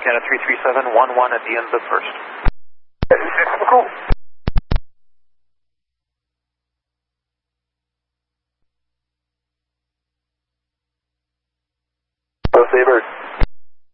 Montana 33711 at the end of first. Cool. Go Sabres.